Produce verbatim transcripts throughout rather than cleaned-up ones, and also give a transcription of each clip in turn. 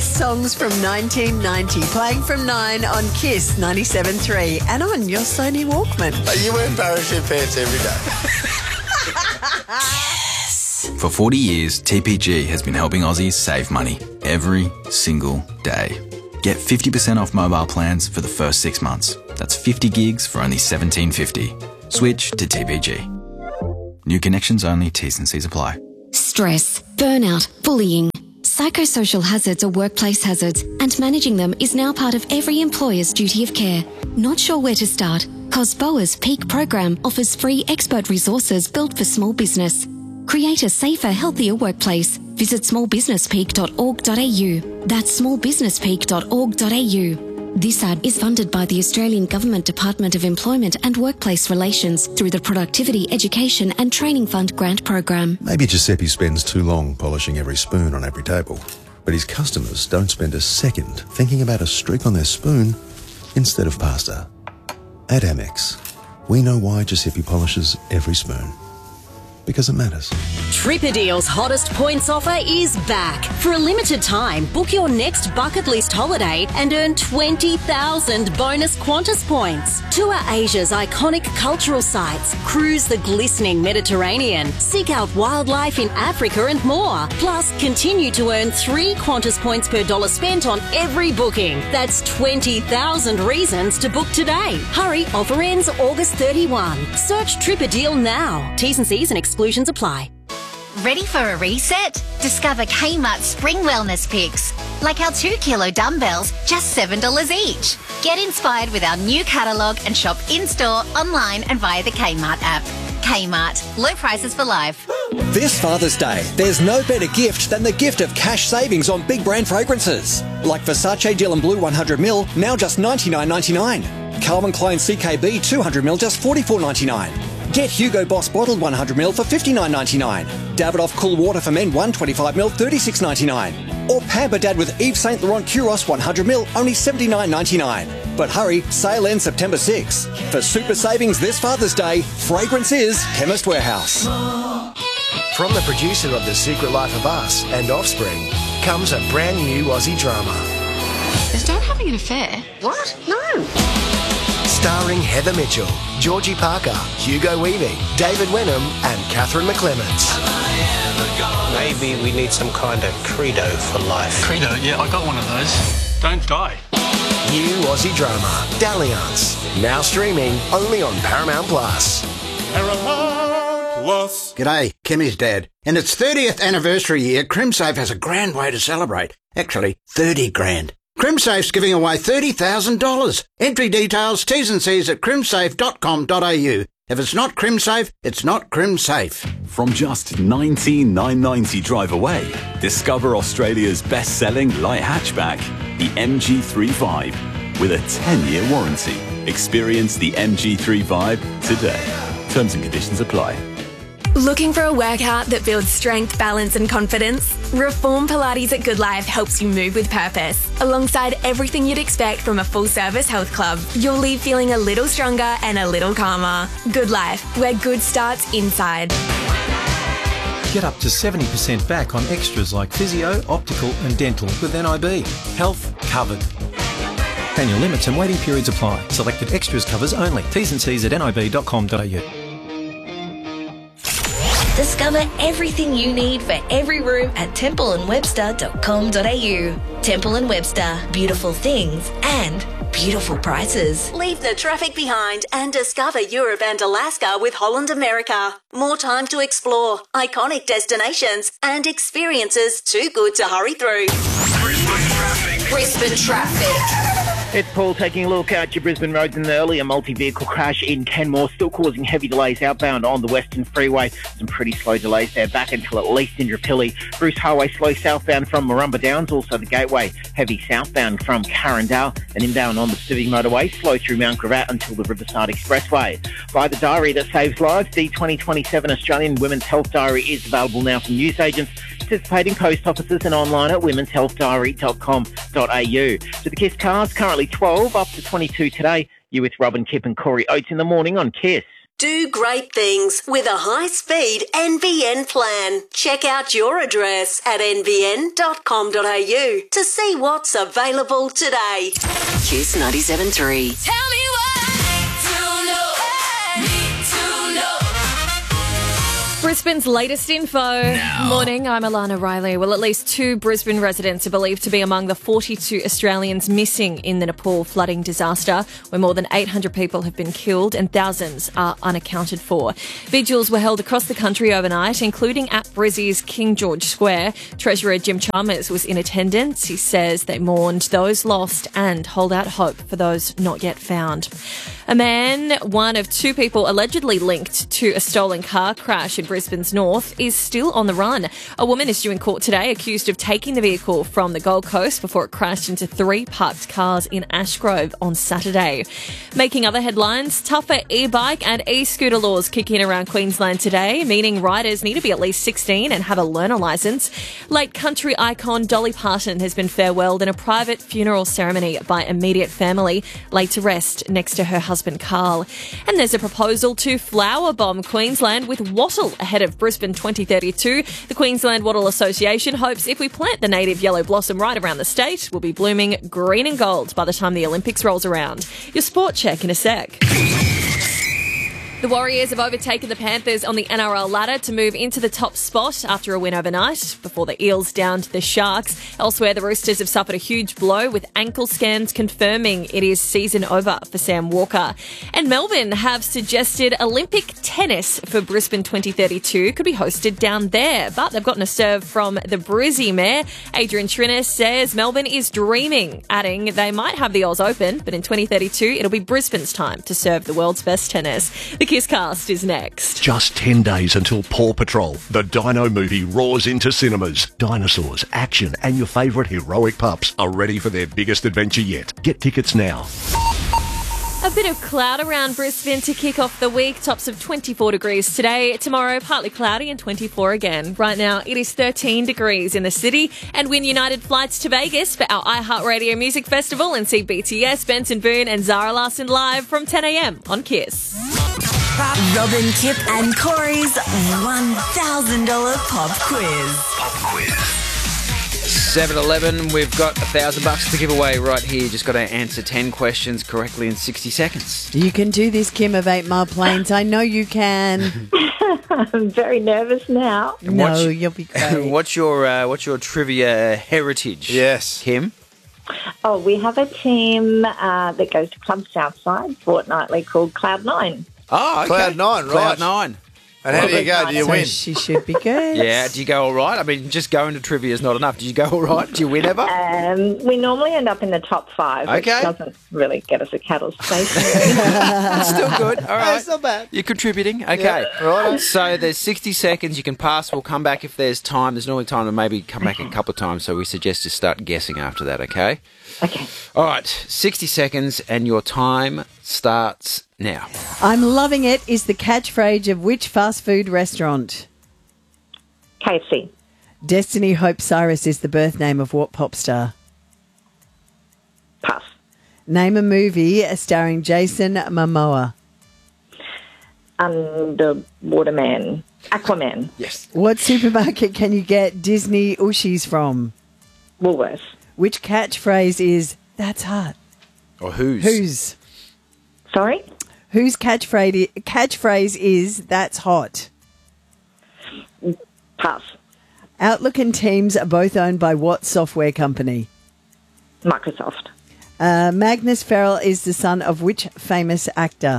best songs from nineteen ninety, playing from nine on Kiss ninety-seven point three and on your Sony Walkman. Are you wearing parachute pants every day? Yes. For forty years, T P G has been helping Aussies save money every single day. Get fifty percent off mobile plans for the first six months. That's fifty gigs for only seventeen fifty. Switch to T P G. New connections only, T's and C's apply. Stress, burnout, bullying. Psychosocial hazards are workplace hazards, and managing them is now part of every employer's duty of care. Not sure where to start? COSBOA's Peak program offers free expert resources built for small business. Create a safer, healthier workplace. Visit small business peak dot org dot a u. That's small business peak dot org dot a u. This ad is funded by the Australian Government Department of Employment and Workplace Relations through the Productivity, Education and Training Fund grant program. Maybe Giuseppe spends too long polishing every spoon on every table, but his customers don't spend a second thinking about a streak on their spoon instead of pasta. At Amex, we know why Giuseppe polishes every spoon. Because it matters. Tripadeal's hottest points offer is back. For a limited time, book your next bucket list holiday and earn twenty thousand bonus Qantas points. Tour Asia's iconic cultural sites, cruise the glistening Mediterranean, seek out wildlife in Africa and more. Plus, continue to earn three Qantas points per dollar spent on every booking. That's twenty thousand reasons to book today. Hurry, offer ends August thirty-first. Search Tripadeal now. T's and C's and exclusions apply. Ready for a reset? Discover Kmart Spring Wellness Picks. Like our two kilo dumbbells, just seven dollars each. Get inspired with our new catalogue and shop in-store, online and via the Kmart app. Kmart, low prices for life. This Father's Day, there's no better gift than the gift of cash savings on big brand fragrances. Like Versace Dylan Blue one hundred milliliters, now just ninety-nine ninety-nine. Calvin Klein C K B two hundred milliliters, just forty-four ninety-nine. Get Hugo Boss bottled one hundred milliliters for fifty-nine ninety-nine. Davidoff Cool Water for Men one hundred twenty-five milliliters, thirty-six ninety-nine. Or Pamper Dad with Yves Saint Laurent Kuros one hundred milliliters, only seventy-nine ninety-nine. But hurry, sale ends September sixth. For super savings this Father's Day, fragrance is Chemist Warehouse. From the producer of The Secret Life of Us and Offspring comes a brand new Aussie drama. Is Dad having an affair? What? No. Starring Heather Mitchell, Georgie Parker, Hugo Weaving, David Wenham and Catherine McClements. Maybe we need some kind of credo for life. Credo? Yeah, I got one of those. Don't die. New Aussie drama, Dalliance. Now streaming only on Paramount Plus. Paramount Plus. G'day, Kimmy's dad. In its thirtieth anniversary year, CrimSafe has a grand way to celebrate. Actually, thirty grand. CrimSafe's giving away thirty thousand dollars. Entry details, T's and C's at crimsafe dot com dot a u. If it's not CrimSafe, it's not CrimSafe. From just nineteen thousand nine hundred ninety drive away, discover Australia's best-selling light hatchback, the M G three Vibe, with a ten-year warranty. Experience the M G three Vibe today. Terms and conditions apply. Looking for a workout that builds strength, balance and confidence? Reform Pilates at Good Life helps you move with purpose. Alongside everything you'd expect from a full-service health club, you'll leave feeling a little stronger and a little calmer. Good Life, where good starts inside. Get up to seventy percent back on extras like physio, optical and dental with N I B. Health covered. Annual limits and waiting periods apply. Selected extras covers only. T's and C's at nib dot com dot a u. Discover everything you need for every room at temple and webster dot com dot a u. Temple and Webster, beautiful things and beautiful prices. Leave the traffic behind and discover Europe and Alaska with Holland America. More time to explore, iconic destinations and experiences too good to hurry through. Brisbane traffic. Brisbane traffic. It's Paul taking a look at your Brisbane roads in the early. A multi-vehicle crash in Kenmore still causing heavy delays outbound on the Western Freeway. Some pretty slow delays there back until at least Indooroopilly. Bruce Highway slow southbound from Murrumba Downs, also the Gateway. Heavy southbound from Carindale and inbound on the Pacific Motorway. Slow through Mount Gravatt until the Riverside Expressway. By the diary that saves lives, the twenty twenty-seven Australian Women's Health Diary is available now from newsagents, participating post offices and online at womens health diary dot com dot a u. To the Kiss cars, currently twelve, up to twenty-two today. You with Robin Kipp and Corey Oates in the morning on Kiss. Do great things with a high-speed N B N plan. Check out your address at n b n dot com dot a u to see what's available today. Kiss ninety-seven point three. Tell me Brisbane's latest info. Now. Morning, I'm Alana Riley. Well, at least two Brisbane residents are believed to be among the forty-two Australians missing in the Nepal flooding disaster, where more than eight hundred people have been killed and thousands are unaccounted for. Vigils were held across the country overnight, including at Brizzy's King George Square. Treasurer Jim Chalmers was in attendance. He says they mourned those lost and hold out hope for those not yet found. A man, one of two people allegedly linked to a stolen car crash in Brisbane's north, is still on the run. A woman is due in court today accused of taking the vehicle from the Gold Coast before it crashed into three parked cars in Ashgrove on Saturday. Making other headlines, tougher e-bike and e-scooter laws kick in around Queensland today, meaning riders need to be at least sixteen and have a learner licence. Late country icon Dolly Parton has been farewelled in a private funeral ceremony by immediate family, laid to rest next to her husband Carl. And there's a proposal to flower bomb Queensland with wattle ahead of Brisbane twenty thirty-two. The Queensland Wattle Association hopes if we plant the native yellow blossom right around the state, we'll be blooming green and gold by the time the Olympics rolls around. Your sport check in a sec. The Warriors have overtaken the Panthers on the N R L ladder to move into the top spot after a win overnight, before the Eels downed the Sharks. Elsewhere, the Roosters have suffered a huge blow, with ankle scans confirming it is season over for Sam Walker. And Melbourne have suggested Olympic tennis for Brisbane twenty thirty-two could be hosted down there, but they've gotten a serve from the Brizzy Mayor. Adrian Trinis says Melbourne is dreaming, adding they might have the Oz Open, but in twenty thirty-two it'll be Brisbane's time to serve the world's best tennis. The Kisscast is next. Just ten days until Paw Patrol. The Dino movie roars into cinemas. Dinosaurs, action, and your favourite heroic pups are ready for their biggest adventure yet. Get tickets now. A bit of cloud around Brisbane to kick off the week. Tops of twenty-four degrees today. Tomorrow, partly cloudy and twenty-four again. Right now, it is thirteen degrees in the city. And win United flights to Vegas for our iHeartRadio Music Festival and see B T S, Benson Boone and Zara Larsson live from ten a.m. on Kiss. Robin, Kip and Corey's one thousand dollars pop quiz. Pop quiz. seven eleven, we've got a thousand bucks to give away right here. Just got to answer ten questions correctly in sixty seconds. You can do this, Kim of Eight Mile Plains. I know you can. I'm very nervous now. No, What's- you'll be great. what's your uh, What's your trivia heritage? Yes, Kim. Oh, we have a team uh, that goes to Club Southside fortnightly called Cloud Nine. Oh, okay. Cloud Nine, right. Cloud Nine. And how do you go? Do you So win? she should be good. Yeah, do you go all right? I mean, just going to trivia is not enough. Do you go all right? Do you win ever? Um, we normally end up in the top five, which Okay. doesn't really get us a cattle station. That's still good. All right. That's not bad. You're contributing. Okay. right. So there's sixty seconds. You can pass. We'll come back if there's time. There's normally time to maybe come back a couple of times. So we suggest you start guessing after that, okay? Okay. All right. sixty seconds and your time starts now. I'm loving it is the catchphrase of which fast food restaurant? K F C. Destiny Hope Cyrus is the birth name of what pop star? Pass. Name a movie starring Jason Momoa. Underwater Man. Aquaman. Yes. What supermarket can you get Disney Ushies from? Woolworths. Which catchphrase is that's hot? Or whose? Whose? Sorry? Whose catchphrase catchphrase is that's hot? Pass. Outlook and Teams are both owned by what software company? Microsoft. Uh, Magnus Farrell is the son of which famous actor?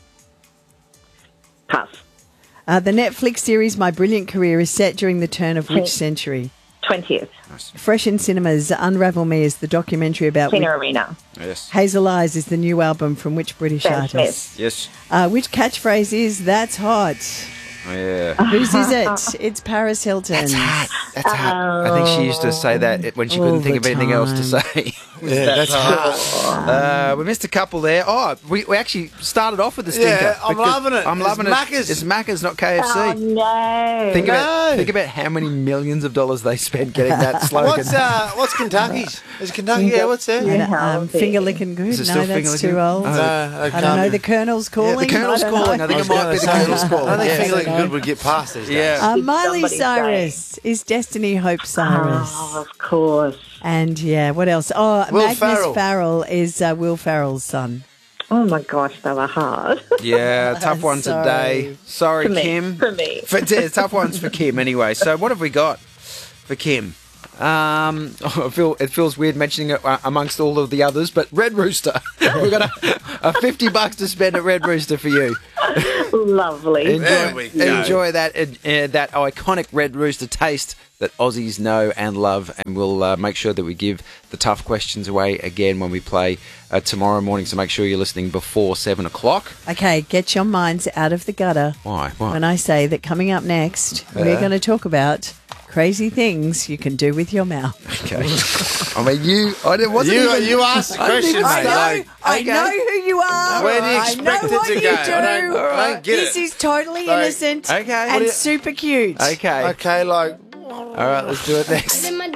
Pass. Uh, the Netflix series My Brilliant Career is set during the turn of which Twen- century? twentieth. Fresh in cinemas, Unravel Me is the documentary about... Tina which- Arena. Yes. Hazel Eyes is the new album from which British Sam artist? Smith. Yes. Uh, which catchphrase is that's hot? Oh, yeah. Whose is it? It's Paris Hilton. That's hot. That's hot. I think she used to say that when she All couldn't think the of anything else to time. say. Yeah, that's hard. Uh, we missed a couple there. Oh, we, we actually started off with the stinker. Yeah, I'm because- loving it. I'm It's loving it. Macca's. It's Macca's, not K F C. Oh, no. Think No. about think about how many millions of dollars they spent getting that slogan. What's uh, what's Kentucky's? Is Kentucky? Yeah, what's that? Yeah, um, finger licking good. Is it No, still that's finger-licking? too old. Oh. No, I can't don't know. be. The Colonel's calling. the Colonel's I don't calling. know. I think I was it might gonna be the say, Colonel's calling. I don't think Yeah. Finger Licking Good would get past these days. Yeah. Uh, Miley somebody's Cyrus is Destiny Hope Cyrus. Oh, of course. And yeah, what else? Oh, Will Magnus Farrell. Farrell is uh, Will Farrell's son. Oh, my gosh, they were hard. Yeah, tough one Sorry. today. Sorry, For me, Kim. for me. For, yeah, tough ones for Kim anyway. So what have we got for Kim? Um, I feel it feels weird mentioning it uh, amongst all of the others, but Red Rooster. We've got a, a fifty bucks to spend at Red Rooster for you. Lovely. Enjoy, There we go. enjoy that uh, uh, that iconic Red Rooster taste that Aussies know and love, and we'll uh, make sure that we give the tough questions away again when we play uh, tomorrow morning. So make sure you're listening before seven o'clock. Okay, get your minds out of the gutter. Why? Why? When I say that coming up next, we're Yeah. going to talk about crazy things you can do with your mouth. Okay. I mean, you. I didn't. Wasn't You, even, you asked the I didn't question, even mate. I know, Like, I Okay. know who you are. Where do you I expect know it what to you go? do. I don't, I don't get this it. is totally Like, innocent okay. What and do you- super cute. Okay. Okay, like. All right. Let's do it next.